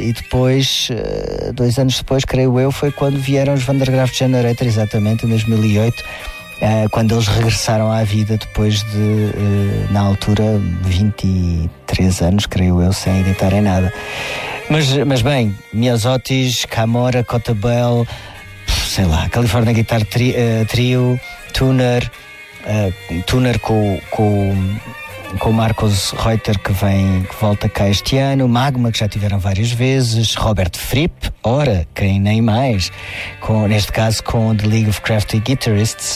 E depois, 2 anos depois, creio eu, foi quando vieram os Van der Graaf Generator, exatamente, em 2008, quando eles regressaram à vida depois de, na altura, 23 anos, creio eu, sem editarem nada. Mas bem, Myosotis, Camora, Cotabel, sei lá, California Guitar Trio, Tuner com o Marcos Reuter que volta cá este ano, Magma, que já tiveram várias vezes, Robert Fripp, ora, quem nem mais, neste caso com The League of Crafty Guitarists.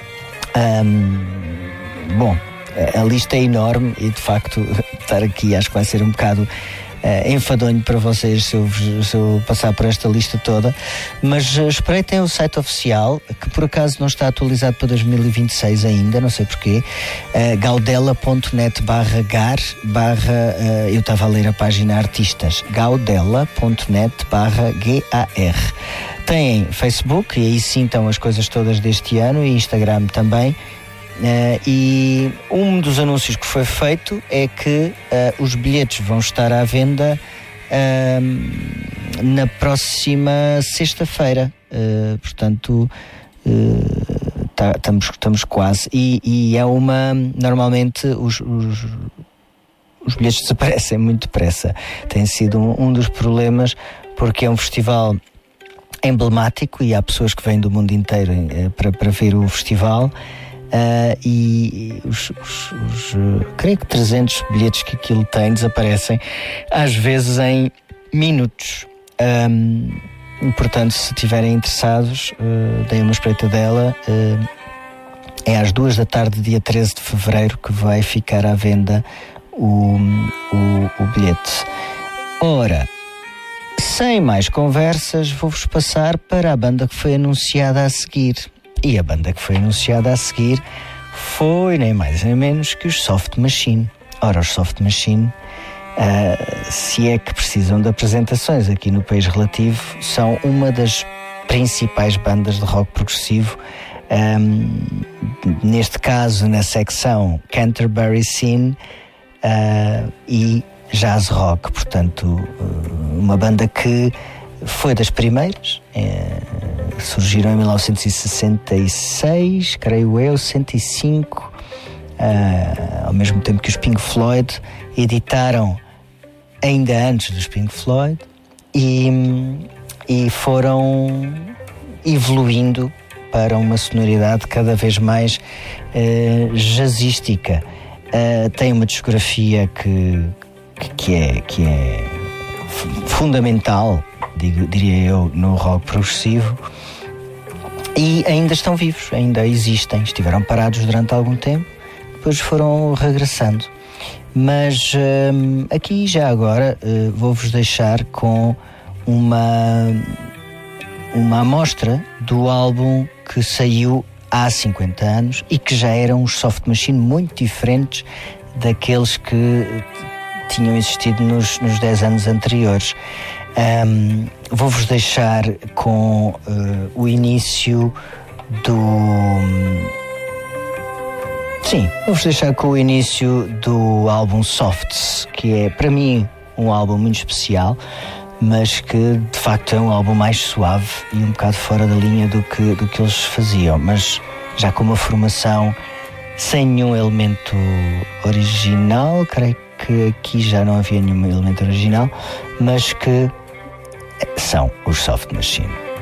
Bom, a lista é enorme e de facto estar aqui acho que vai ser um bocado enfadonho para vocês se eu passar por esta lista toda, mas espreitem o site oficial, que por acaso não está atualizado para 2026 ainda, não sei porquê, gaudela.net/gar/ eu estava a ler a página artistas, gaudela.net/gar. Têm Facebook, e aí sim estão as coisas todas deste ano, e Instagram também. E um dos anúncios que foi feito é que os bilhetes vão estar à venda na próxima sexta-feira, portanto estamos quase, e é normalmente os bilhetes desaparecem muito depressa. Tem sido um dos problemas, porque é um festival emblemático e há pessoas que vêm do mundo inteiro para ver o festival. E creio que 300 bilhetes que aquilo tem desaparecem às vezes em minutos. Portanto, se estiverem interessados, deem uma espreitadela. É às 14h, dia 13 de fevereiro, que vai ficar à venda o bilhete. Ora, sem mais conversas, vou-vos passar para a banda que foi anunciada a seguir. E a banda que foi anunciada a seguir foi nem mais nem menos que os Soft Machine. Ora, os Soft Machine, se é que precisam de apresentações aqui no País Relativo, são uma das principais bandas de rock progressivo, neste caso na secção Canterbury Scene e Jazz Rock. Portanto, uma banda que foi das primeiras, surgiram em 1966, creio eu, 65, ao mesmo tempo que os Pink Floyd, editaram ainda antes dos Pink Floyd e foram evoluindo para uma sonoridade cada vez mais jazzística. Tem uma discografia que é fundamental, diria eu, no rock progressivo, e ainda estão vivos, ainda existem. Estiveram parados durante algum tempo, depois foram regressando. Mas aqui já agora vou-vos deixar com uma amostra do álbum que saiu há 50 anos e que já eram os Soft Machine muito diferentes daqueles que tinham existido nos 10 anos anteriores. Vou-vos deixar com o início vou-vos deixar com o início do álbum Softs, que é para mim um álbum muito especial, mas que de facto é um álbum mais suave e um bocado fora da linha do que eles faziam, mas já com uma formação sem nenhum elemento original. Creio que aqui já não havia nenhum elemento original, mas que são os Soft Machine.